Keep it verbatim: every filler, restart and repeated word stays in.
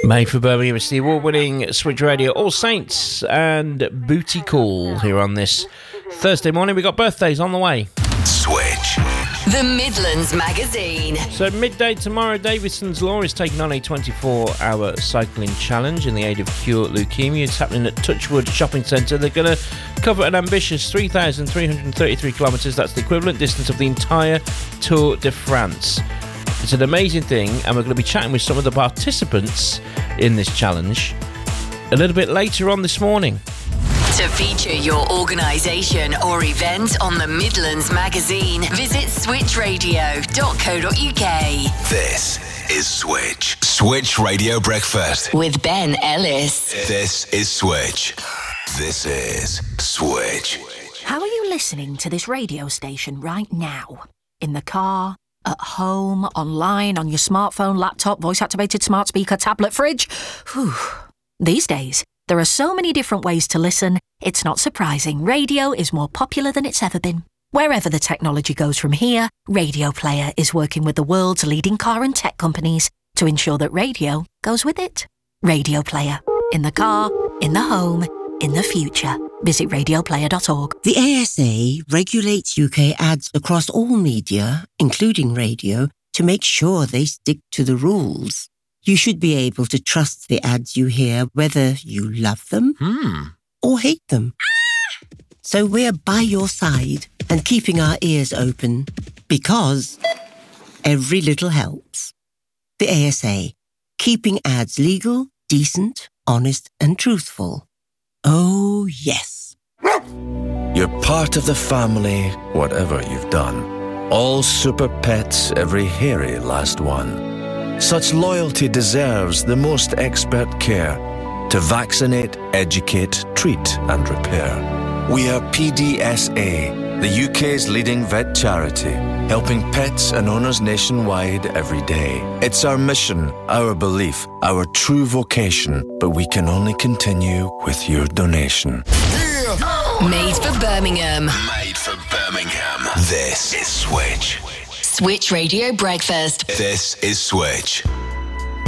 Made for Birmingham, it's the award-winning Switch Radio All Saints and Booty Call here on this Thursday morning. We got birthdays on the way. Switch. The Midlands Magazine. So midday tomorrow, Davidson's Law is taking on a twenty-four hour cycling challenge in the aid of Cure Leukemia. It's happening at Touchwood Shopping Centre. They're going to cover an ambitious three thousand three hundred thirty-three kilometres. That's the equivalent distance of the entire Tour de France. It's an amazing thing, and we're going to be chatting with some of the participants in this challenge a little bit later on this morning. To feature your organisation or event on the Midlands Magazine, visit switch radio dot co dot uk. This is Switch. Switch Radio Breakfast. With Ben Ellis. This is Switch. This is Switch. How are you listening to this radio station right now? In the car? At home, online, on your smartphone, laptop, voice-activated smart speaker, tablet, fridge? Whew. These days, there are so many different ways to listen, it's not surprising radio is more popular than it's ever been. Wherever the technology goes from here, Radio Player is working with the world's leading car and tech companies to ensure that radio goes with it. Radio Player. In the car, in the home, in the future. Visit radio player dot org. The A S A regulates U K ads across all media, including radio, to make sure they stick to the rules. You should be able to trust the ads you hear, whether you love them Hmm. or hate them. So we're by your side and keeping our ears open, because every little helps. The A S A, keeping ads legal, decent, honest and truthful. Oh, yes. You're part of the family, whatever you've done. All super pets, every hairy last one. Such loyalty deserves the most expert care to vaccinate, educate, treat and repair. We are P D S A, the U K's leading vet charity, helping pets and owners nationwide every day. It's our mission, our belief, our true vocation, but we can only continue with your donation. Made for Birmingham. Made for Birmingham. This is Switch. Switch Radio Breakfast. This is Switch.